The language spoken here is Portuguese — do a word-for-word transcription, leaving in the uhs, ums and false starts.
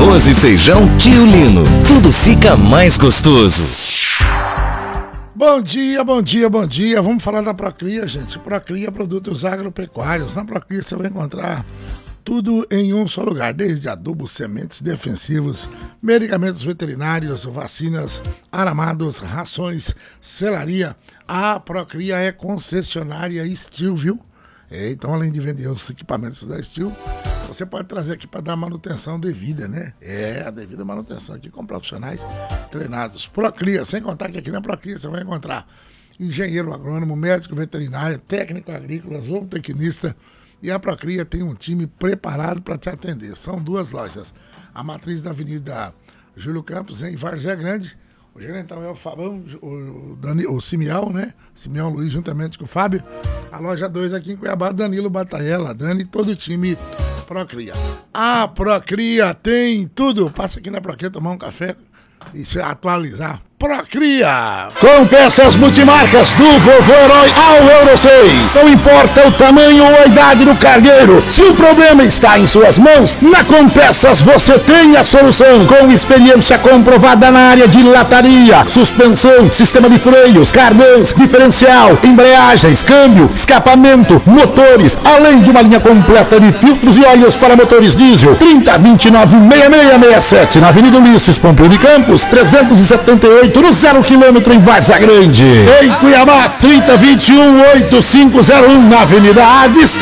Arroz e feijão Tio Lino. Tudo fica mais gostoso. Bom dia, bom dia, bom dia. Vamos falar da Procria, gente. Procria Produtos Agropecuários. Na Procria você vai encontrar tudo em um só lugar, desde adubos, sementes defensivos, medicamentos veterinários, vacinas, aramados, rações, selaria. A Procria é concessionária Steel, viu? É, então, além de vender os equipamentos da Steel, você pode trazer aqui para dar manutenção devida, né? É, a devida manutenção aqui com profissionais treinados. Procria, sem contar que aqui na Procria você vai encontrar engenheiro agrônomo, médico veterinário, técnico agrícola, zootecnista. E a Procria tem um time preparado para te atender. São duas lojas. A matriz da Avenida Júlio Campos, em Várzea Grande. O gerentão é o Fabão, o, Dani, o Simial, né? Simial Luiz, juntamente com o Fábio. A loja dois aqui em Cuiabá, Danilo Bataella, Dani, todo o time Procria. A Procria tem tudo. Passa aqui na Procria tomar um café e se atualizar. Procria! Com peças multimarcas do Vovô Herói ao Euro seis. Não importa o tamanho ou a idade do cargueiro, se o problema está em suas mãos, na Compeças você tem a solução. Com experiência comprovada na área de lataria, suspensão, sistema de freios, cardãs, diferencial, embreagens, câmbio, escapamento, motores, além de uma linha completa de filtros e óleos para motores diesel. trinta, vinte e nove, sessenta e seis sessenta e sete na Avenida Ulisses Pompeu de Campos, trezentos e setenta e oito no zero quilômetro em Várzea Grande. Em Cuiabá, trinta, vinte e um, oitenta e cinco zero um na Avenida Adis.